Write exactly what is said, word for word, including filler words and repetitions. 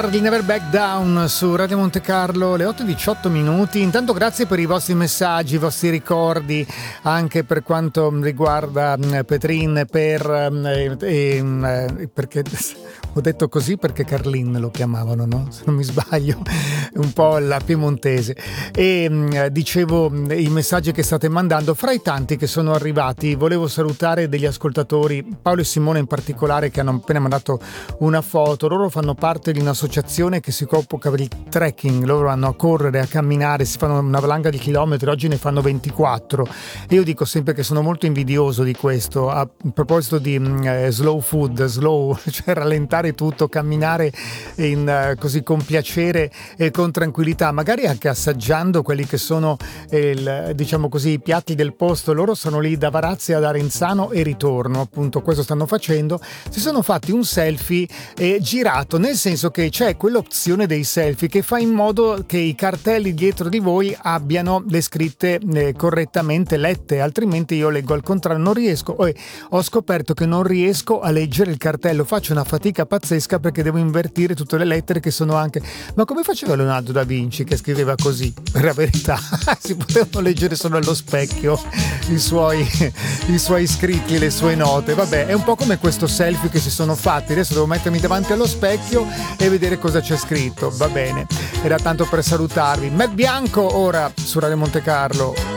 Marley Never Back Down su Radio Monte Carlo, le otto e diciotto minuti. Intanto grazie per i vostri messaggi, i vostri ricordi, anche per quanto riguarda Petrin, per eh, eh, perché ho detto così perché Carlin lo chiamavano, no? Se non mi sbaglio, un po' la piemontese. E eh, dicevo, i messaggi che state mandando, fra i tanti che sono arrivati, volevo salutare degli ascoltatori, Paolo e Simone in particolare, che hanno appena mandato una foto. Loro fanno parte di un'associazione che si occupa del trekking, loro vanno a correre, a camminare, si fanno una valanga di chilometri, oggi ne fanno ventiquattro, e io dico sempre che sono molto invidioso di questo. A proposito di eh, slow food, slow, cioè rallentare tutto, camminare in, uh, così con piacere e con tranquillità, magari anche assaggiando quelli che sono il, diciamo così, i piatti del posto. Loro sono lì da Varazze ad Arenzano e ritorno, appunto questo stanno facendo. Si sono fatti un selfie eh, girato, nel senso che c'è quell'opzione dei selfie che fa in modo che i cartelli dietro di voi abbiano le scritte eh, correttamente lette, altrimenti io leggo al contrario, non riesco. Eh, ho scoperto che non riesco a leggere il cartello, faccio una fatica pazzesca perché devo invertire tutte le lettere che sono anche... Ma come faceva Leonardo da Vinci che scriveva così? Per la verità si potevano leggere solo allo specchio i suoi, i suoi scritti e le sue note. Vabbè, è un po' come questo selfie che si sono fatti. Adesso devo mettermi davanti allo specchio e vedere cosa c'è scritto. Va bene, era tanto per salutarvi. Matt Bianco ora su Radio Monte Carlo.